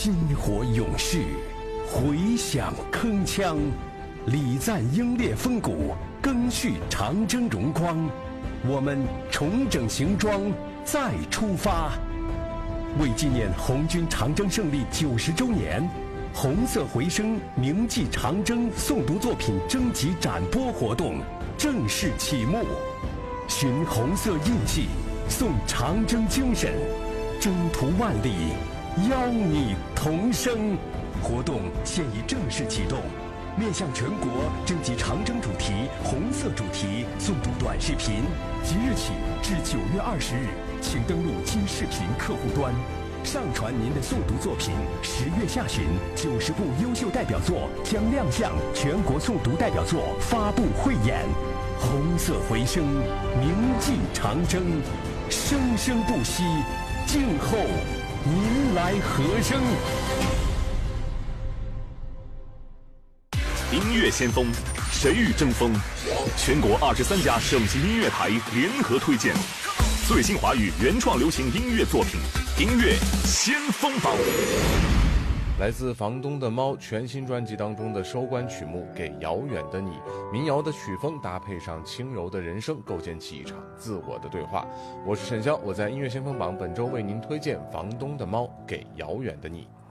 薪火勇士，回响铿锵，礼赞英烈风骨，赓续长征荣光。我们重整行装，再出发。为纪念红军长征胜利90周年，红色回声铭记长征诵读作品征集展播活动正式启幕。寻红色印记，颂长征精神，征途万里，邀你同声。活动现已正式启动，面向全国征集长征主题、红色主题诵读短视频。即日起至9月20日，请登录今视频客户端，上传您的诵读作品。10月下旬，90部优秀代表作将亮相全国诵读代表作发布汇演。红色回声，铭记长征，生生不息，静候您来和声。 音乐先锋，谁与争锋？全国23家省级音乐台联合推荐最新华语原创流行音乐作品，音乐先锋榜。 来自房东的猫全新专辑当中的收官曲目《给遥远的你》，民谣的曲风搭配上轻柔的人声，构建起一场自我的对话。我是陈潇，我在音乐先锋榜本周为您推荐房东的猫《给遥远的你》。